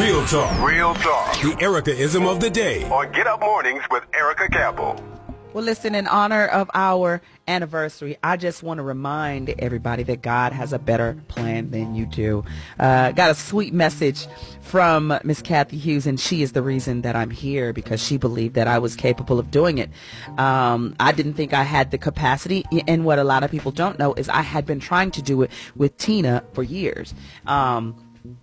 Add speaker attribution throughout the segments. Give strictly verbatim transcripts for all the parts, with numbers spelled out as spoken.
Speaker 1: Real talk.
Speaker 2: Real talk.
Speaker 1: The Erica-ism of the day.
Speaker 2: On Get Up Mornings with Erica Campbell.
Speaker 3: Well, listen, in honor of our anniversary, I just want to remind everybody that God has a better plan than you do. Uh, got a sweet message from Miss Kathy Hughes, and she is the reason that I'm here because she believed that I was capable of doing it. Um, I didn't think I had the capacity, and what a lot of people don't know is I had been trying to do it with Tina for years. Um,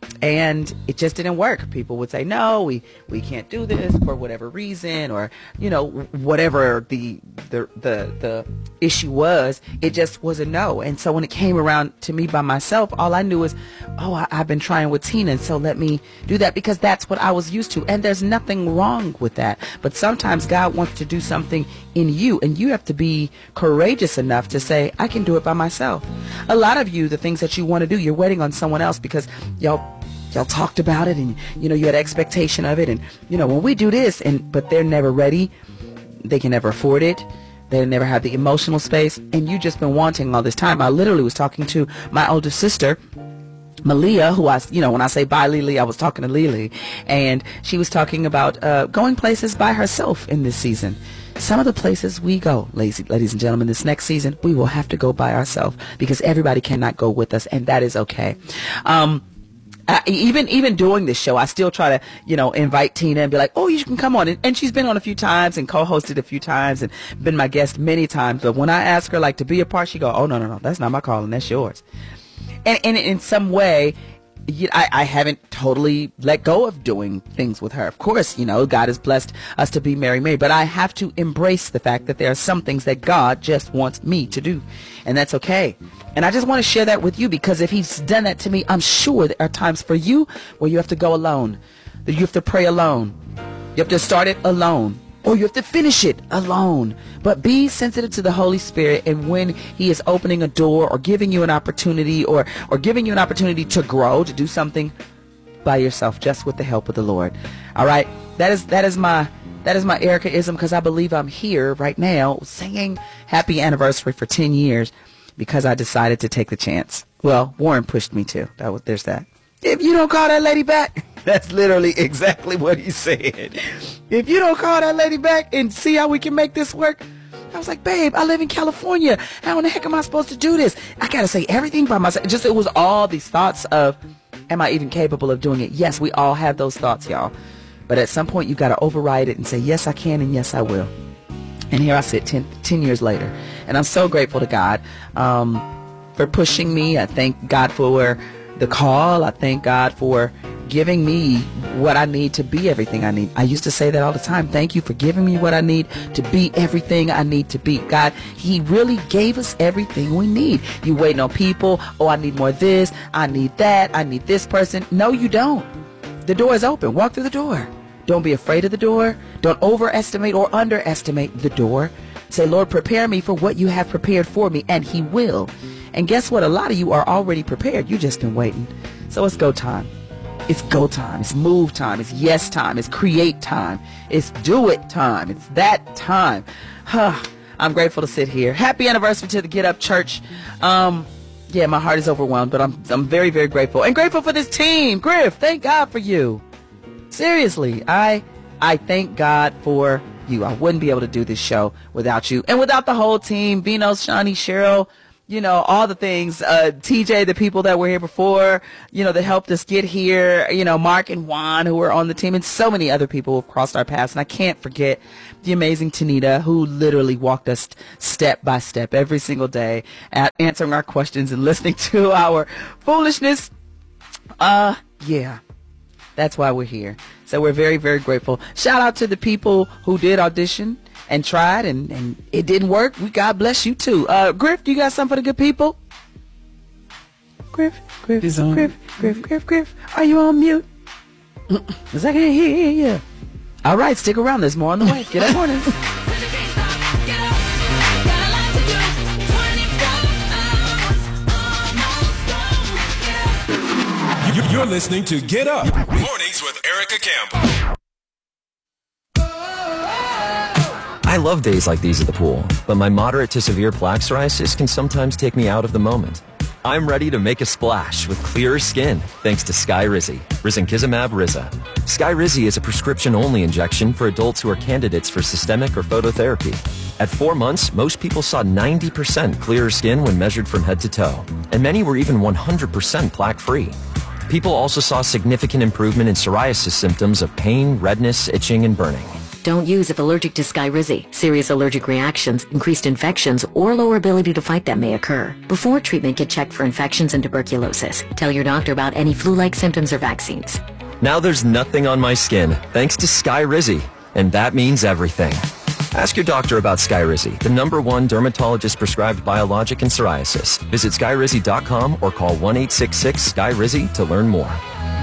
Speaker 3: And it just didn't work. People would say, no, we, we can't do this for whatever reason, or, you know, whatever the, the, the, the issue was, it just was a no. And so when it came around to me by myself, all I knew was, oh, I, I've been trying with Tina, so let me do that because that's what I was used to. And there's nothing wrong with that. But sometimes God wants to do something in you, and you have to be courageous enough to say, I can do it by myself. A lot of you, the things that you want to do, you're waiting on someone else because y'all y'all talked about it, and you know you had expectation of it, and you know when we do this, and but they're never ready, they can never afford it, they never have the emotional space, and you just been wanting all this time. I literally was talking to my older sister, Malia, who I, you know, when I say bye Lily, I was talking to Lily, and she was talking about uh, going places by herself in this season. Some of the places we go, ladies, ladies and gentlemen, this next season, we will have to go by ourselves because everybody cannot go with us, and that is okay. Um, I, even even doing this show, I still try to, you know, invite Tina and be like, oh, you can come on. And, and she's been on a few times and co-hosted a few times and been my guest many times. But when I ask her, like, to be a part, she go, oh, no, no, no, that's not my calling. That's yours. And, and in some way, I, I haven't totally let go of doing things with her. Of course, you know, God has blessed us to be Mary Mary, but I have to embrace the fact that there are some things that God just wants me to do, and that's okay. And I just want to share that with you because if he's done that to me, I'm sure there are times for you where you have to go alone, that you have to pray alone, you have to start it alone, or you have to finish it alone. But be sensitive to the Holy Spirit, and when he is opening a door or giving you an opportunity or, or giving you an opportunity to grow, to do something by yourself, just with the help of the Lord. All right. That is, that is my, that is my Erica-ism, because I believe I'm here right now singing happy anniversary for ten years because I decided to take the chance. Well, Warren pushed me to. That was, there's that. If you don't call that lady back, that's literally exactly what he said. If you don't call that lady back and see how we can make this work. I was like, babe, I live in California. How in the heck am I supposed to do this? I got to say everything by myself. Just, it was all these thoughts of, am I even capable of doing it? Yes, we all have those thoughts, y'all. But at some point, you got to override it and say, yes, I can, and yes, I will. And here I sit ten, ten years later. And I'm so grateful to God um, for pushing me. I thank God for the call. I thank God for giving me what I need to be everything I need. I used to say that all the time. Thank you for giving me what I need to be everything I need to be. God, he really gave us everything we need. You waiting on people. Oh, I need more of this. I need that. I need this person. No, you don't. The door is open. Walk through the door. Don't be afraid of the door. Don't overestimate or underestimate the door. Say, Lord, prepare me for what you have prepared for me, and he will. And guess what? A lot of you are already prepared. You just been waiting. So it's go time. It's go time. It's move time. It's yes time. It's create time. It's do it time. It's that time. Huh. I'm grateful to sit here. Happy anniversary to the Get Up Church. Um, yeah, my heart is overwhelmed, but I'm I'm very, very grateful. And grateful for this team. Griff, thank God for you. Seriously, I I thank God for you. I wouldn't be able to do this show without you. And without the whole team, Vino, Shawnee, Cheryl, you know, all the things, uh, T J, the people that were here before, you know, that helped us get here, you know, Mark and Juan who were on the team, and so many other people who have crossed our paths. And I can't forget the amazing Tanita, who literally walked us step by step every single day at answering our questions and listening to our foolishness. Uh, yeah. That's why we're here. So we're very, very grateful. Shout out to the people who did audition and tried and, and it didn't work. We God bless you too. Uh, Griff, you got something for the good people? Griff, Griff, Griff, Griff, Griff, Griff, Griff. Are you on mute? Cause I can't hear you. All right, stick around. There's more on the way. Get up mornings.
Speaker 1: You're listening to Get Up Mornings with Erica Campbell.
Speaker 4: I love days like these at the pool, but my moderate to severe plaque psoriasis can sometimes take me out of the moment. I'm ready to make a splash with clearer skin thanks to Skyrizi, Risankizumab Riza. Skyrizi is a prescription-only injection for adults who are candidates for systemic or phototherapy. At four months, most people saw ninety percent clearer skin when measured from head to toe, and many were even one hundred percent plaque-free. People also saw significant improvement in psoriasis symptoms of pain, redness, itching, and burning.
Speaker 5: Don't use if allergic to Skyrizi. Serious allergic reactions, increased infections, or lower ability to fight them may occur. Before treatment, get checked for infections and tuberculosis. Tell your doctor about any flu-like symptoms or vaccines.
Speaker 4: Now there's nothing on my skin thanks to Skyrizi, and that means everything. Ask your doctor about Skyrizi, the number one dermatologist-prescribed biologic in psoriasis. Visit skyrizi dot com or call one eight six six SKYRIZI to learn more.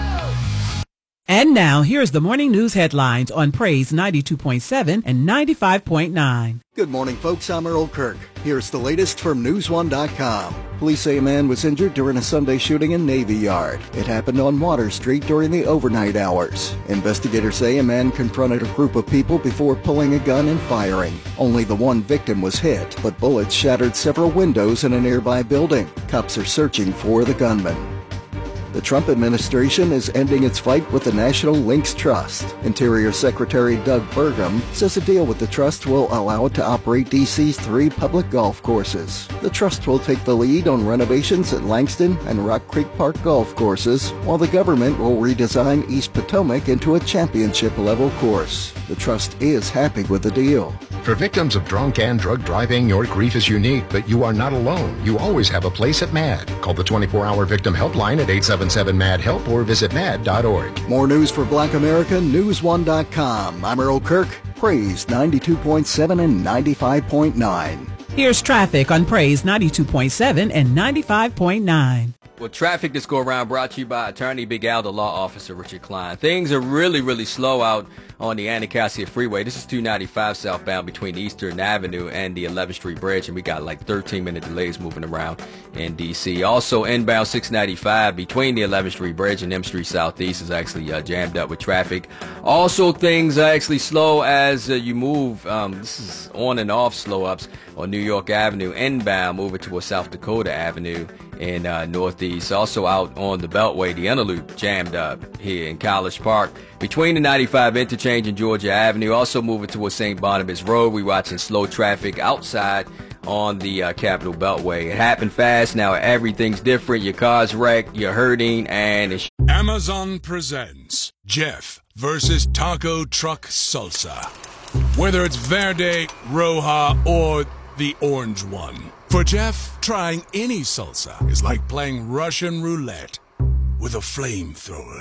Speaker 6: And now, here's the morning news headlines on Praise ninety-two point seven and ninety-five point nine.
Speaker 7: Good morning, folks. I'm Earl Kirk. Here's the latest from news one dot com. Police say a man was injured during a Sunday shooting in Navy Yard. It happened on Water Street during the overnight hours. Investigators say a man confronted a group of people before pulling a gun and firing. Only the one victim was hit, but bullets shattered several windows in a nearby building. Cops are searching for the gunman. The Trump administration is ending its fight with the National Links Trust. Interior Secretary Doug Burgum says a deal with the trust will allow it to operate D C's three public golf courses. The trust will take the lead on renovations at Langston and Rock Creek Park golf courses, while the government will redesign East Potomac into a championship-level course. The trust is happy with the deal.
Speaker 8: For victims of drunk and drug driving, your grief is unique, but you are not alone. You always have a place at MAD. Call the twenty-four hour victim helpline at eight seven seven MAD HELP or visit mad dot org.
Speaker 7: More news for Black America, news one dot com. I'm Earl Kirk, Praise ninety-two point seven and ninety-five point nine.
Speaker 6: Here's traffic on Praise ninety-two point seven and ninety-five point nine.
Speaker 9: Well, traffic this go around brought to you by Attorney Big Al, the law officer Richard Klein. Things are really, really slow out on the Anacostia Freeway. This is two ninety-five southbound between Eastern Avenue and the eleventh Street Bridge, and we got like thirteen minute delays moving around in D C. Also, inbound six ninety-five between the eleventh Street Bridge and M Street Southeast is actually uh, jammed up with traffic. Also, things are actually slow as uh, you move. Um, this is on and off slow ups on New York Avenue inbound, moving towards South Dakota Avenue in uh, Northeast. Also out on the Beltway, the inner loop jammed up here in College Park between the ninety-five interchange and Georgia Avenue. Also moving towards Saint Barnabas Road. We're watching slow traffic outside on the uh, Capitol Beltway. It happened fast. Now everything's different. Your car's wrecked, you're hurting, and it's...
Speaker 1: Amazon presents Jeff versus Taco Truck Salsa. Whether it's Verde, Roja, or the orange one. For Jeff, trying any salsa is like playing Russian roulette with a flamethrower.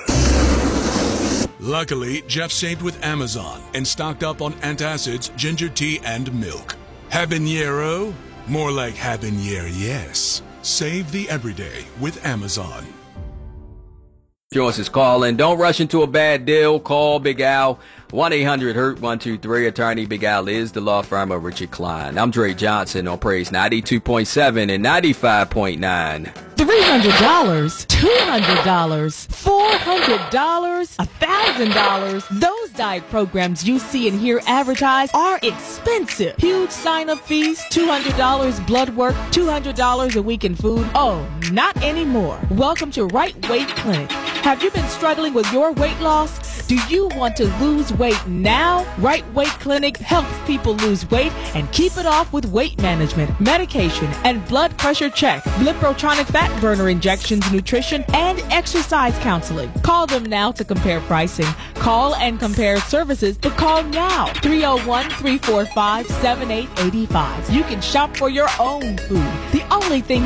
Speaker 1: Luckily, Jeff saved with Amazon and stocked up on antacids, ginger tea, and milk. Habanero? More like habanero, yes. Save the everyday with Amazon.
Speaker 9: Joyce is calling. Don't rush into a bad deal. Call Big Al. one eight hundred hurt one two three. Attorney Big Al is the law firm of Richard Klein. I'm Dre Johnson on Praise ninety-two point seven and ninety-five point nine.
Speaker 6: three hundred dollars, two hundred dollars, four hundred dollars, one thousand dollars. Those diet programs you see and hear advertised are expensive. Huge sign-up fees, two hundred dollars blood work, two hundred dollars a week in food. Oh, not anymore. Welcome to Right Weight Clinic. Have you been struggling with your weight loss? Do you want to lose weight now? Right Weight Clinic helps people lose weight and keep it off with weight management, medication, and blood pressure check, Lipotronic fat burner injections, nutrition, and exercise counseling. Call them now to compare pricing. Call and compare services, but call now. three oh one, three four five, seven eight eight five. You can shop for your own food. The only thing